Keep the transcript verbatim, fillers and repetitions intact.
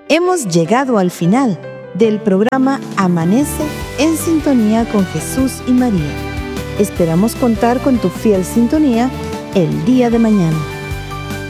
Hemos llegado al final del programa Amanece en Sintonía con Jesús y María. Esperamos contar con tu fiel sintonía el día de mañana.